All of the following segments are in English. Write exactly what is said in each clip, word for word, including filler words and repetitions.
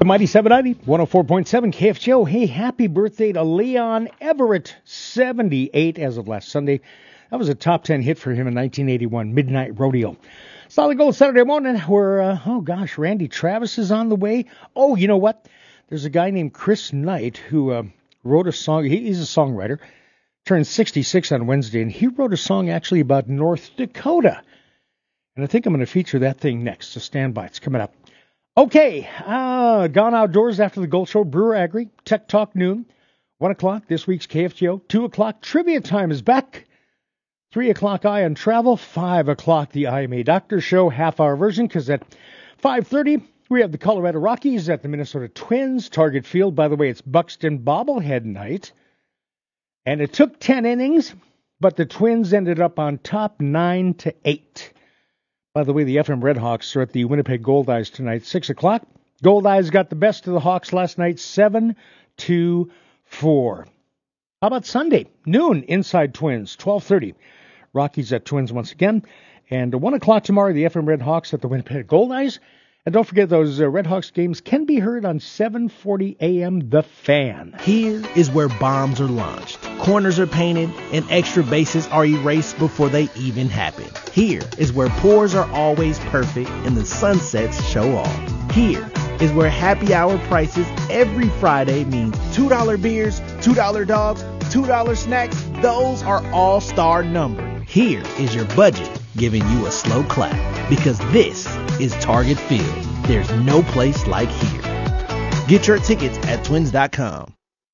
Mighty seven ninety, one oh four point seven K F G O. Hey, happy birthday to Leon Everett, seventy-eight as of last Sunday. That was a top ten hit for him in nineteen eighty-one, Midnight Rodeo. Solid Gold Saturday morning where, uh, oh gosh, Randy Travis is on the way. Oh, you know what? There's a guy named Chris Knight who uh, wrote a song. He, he's a songwriter. Turned sixty-six on Wednesday, and he wrote a song actually about North Dakota. And I think I'm going to feature that thing next, so stand by. It's coming up. Okay, uh, gone outdoors after the Gold Show, Brewer Agri, Tech Talk noon, one o'clock, this week's K F G O, two o'clock, Trivia Time is back, three o'clock, Eye on Travel, five o'clock, the I M A Doctor Show, half-hour version, because at five thirty, we have the Colorado Rockies at the Minnesota Twins, Target Field. By the way, it's Buxton bobblehead night, and it took ten innings, but the Twins ended up on top nine to eight. By the way, the F M Redhawks are at the Winnipeg Goldeyes tonight, six o'clock. Goldeyes got the best of the Hawks last night, seven to four. How about Sunday? Noon, Inside Twins, twelve thirty. Rockies at Twins once again. And one o'clock tomorrow, the F M Redhawks at the Winnipeg Goldeyes. And don't forget, those uh, Redhawks games can be heard on seven forty a.m. The Fan. Here is where bombs are launched, corners are painted, and extra bases are erased before they even happen. Here is where pours are always perfect and the sunsets show off. Here is where happy hour prices every Friday means two dollar beers, two dollar dogs, two dollar snacks. Those are all-star numbered. Here is your budget giving you a slow clap, because this is Target Field. There's no place like here. Get your tickets at twins dot com.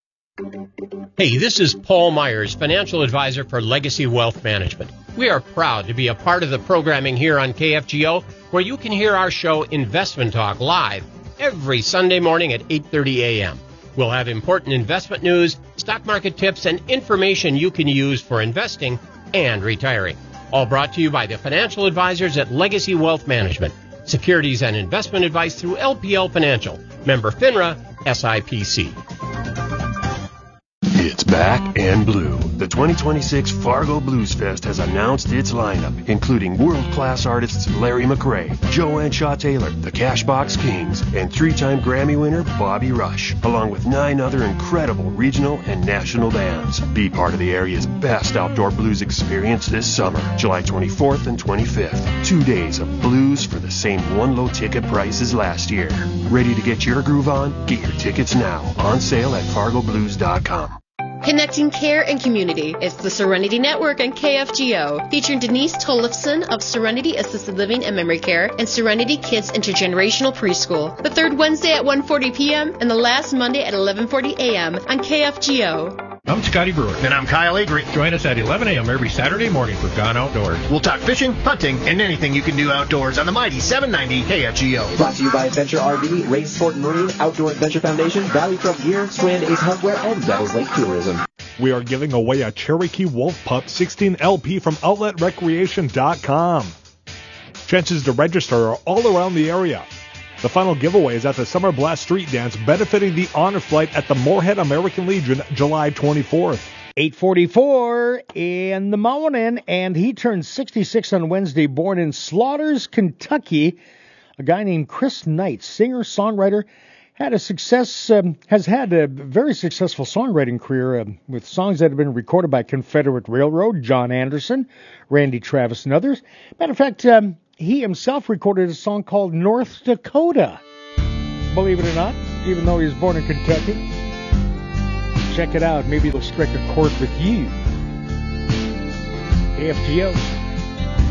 Hey, this is Paul Myers, financial advisor for Legacy Wealth Management. We are proud to be a part of the programming here on K F G O, where you can hear our show Investment Talk live every Sunday morning at eight thirty a.m. We'll have important investment news, stock market tips, and information you can use for investing and retiring. All brought to you by the financial advisors at Legacy Wealth Management. Securities and investment advice through L P L Financial. Member FINRA, S I P C. It's back and blue. The twenty twenty-six Fargo Blues Fest has announced its lineup, including world-class artists Larry McRae, Joanne Shaw Taylor, the Cashbox Kings, and three-time Grammy winner Bobby Rush, along with nine other incredible regional and national bands. Be part of the area's best outdoor blues experience this summer, July twenty-fourth and twenty-fifth. Two days of blues for the same one-low ticket price as last year. Ready to get your groove on? Get your tickets now. On sale at fargo blues dot com. Connecting care and community. It's the Serenity Network on K F G O, featuring Denise Tollefson of Serenity Assisted Living and Memory Care and Serenity Kids Intergenerational Preschool. The third Wednesday at one forty p.m. and the last Monday at eleven forty a.m. on K F G O. I'm Scotty Brewer. And I'm Kyle Avery. Join us at eleven a.m. every Saturday morning for Gone Outdoors. We'll talk fishing, hunting, and anything you can do outdoors on the mighty seven ninety K F G O. Brought to you by Adventure R V, Ray Sport and Marine, Outdoor Adventure Foundation, Valley Truck Gear, Strand Ace Hardware, and Devils Lake Tourism. We are giving away a Cherokee Wolf Pup sixteen L P from outlet recreation dot com. Chances to register are all around the area. The final giveaway is at the Summer Blast Street Dance, benefiting the Honor Flight at the Moorhead American Legion, July twenty-fourth. eight forty-four in the morning, and he turned sixty-six on Wednesday, born in Slaughters, Kentucky. A guy named Chris Knight, singer, songwriter, had a success, um, has had a very successful songwriting career uh, with songs that have been recorded by Confederate Railroad, John Anderson, Randy Travis, and others. Matter of fact, um, he himself recorded a song called North Dakota, believe it or not, even though he was born in Kentucky. Check it out. Maybe it'll strike a chord with you. A F G O.